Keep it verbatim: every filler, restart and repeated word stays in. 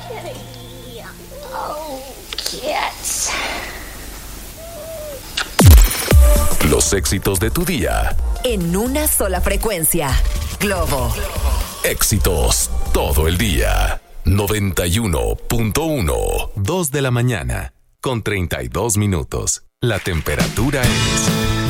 Oh, kids. Los éxitos de tu día. En una sola frecuencia. Globo. Éxitos todo el día. noventa y uno punto uno. dos de la mañana. Con treinta y dos minutos. La temperatura es